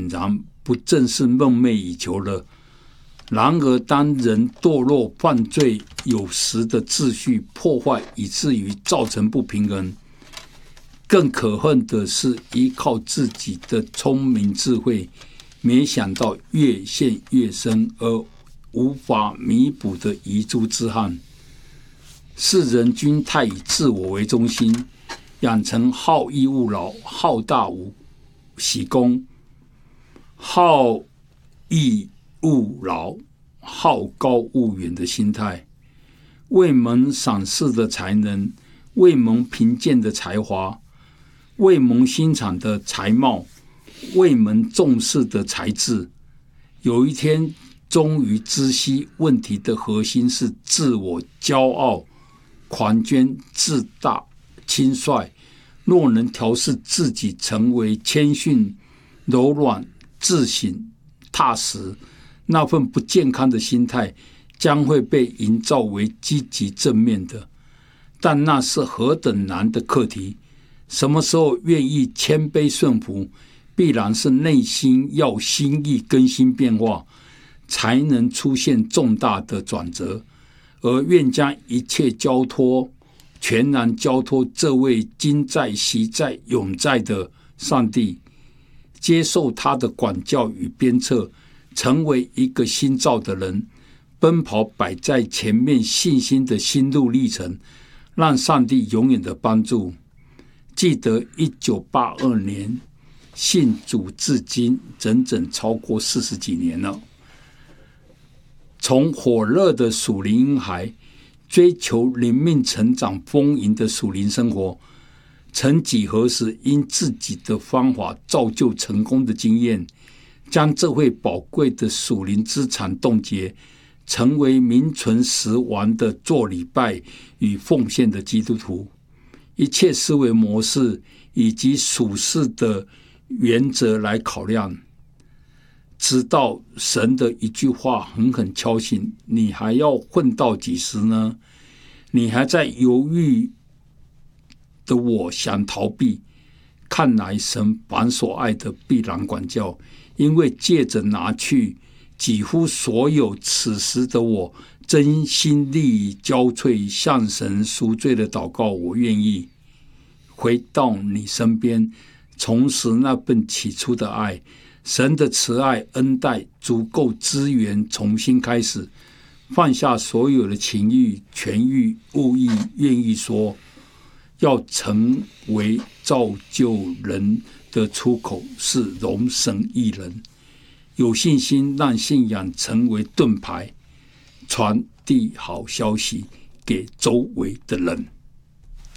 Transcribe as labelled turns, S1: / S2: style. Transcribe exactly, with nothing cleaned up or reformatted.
S1: 然不正是梦寐以求了？然而当人堕落犯罪，有时的秩序破坏，以至于造成不平衡，更可恨的是依靠自己的聪明智慧，没想到越陷越深而无法弥补的遗珠之憾。世人均太以自我为中心，养成好逸恶劳、好大喜功、好逸恶劳、好高骛远的心态，未蒙赏识的才能，未蒙贫贱的才华，未蒙欣赏的才貌，未蒙重视的才智，有一天终于知悉问题的核心是自我骄傲、狂狷、自大、轻率。若能调试自己成为谦逊、柔软、自省、踏实，那份不健康的心态将会被营造为积极正面的。但那是何等难的课题！什么时候愿意谦卑顺服，必然是内心要心意更新变化，才能出现重大的转折。而愿将一切交托，全然交托这位今在、昔在、永在的上帝，接受他的管教与鞭策，成为一个新造的人，奔跑摆在前面信心的心路历程，让上帝永远的帮助。记得一九八二年信主至今整整超过四十几年了，从火热的属灵婴孩追求灵命成长丰盈的属灵生活，曾几何时因自己的方法造就成功的经验，将这位宝贵的属灵资产冻结，成为名存实亡的做礼拜与奉献的基督徒。一切思维模式以及属世的原则来考量，直到神的一句话狠狠敲醒：你还要混到几时呢？你还在犹豫的我想逃避，看来神凡所爱的必然管教，因为借着拿去几乎所有，此时的我真心力交瘁向神赎罪的祷告，我愿意回到你身边，重拾那份起初的爱。神的慈爱恩待足够资源，重新开始，放下所有的情欲、权欲、物欲，愿意说要成为造就人的出口，是容神一人。有信心让信仰成为盾牌，传递好消息给周围的人。